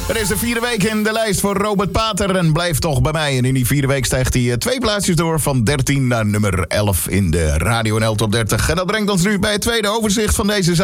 Het is de vierde week in de lijst voor Robert Pater en blijft toch bij mij. En in die vierde week stijgt hij 2 plaatsjes door van 13 naar nummer 11 in de Radio NL Top 30. En dat brengt ons nu bij het tweede overzicht van deze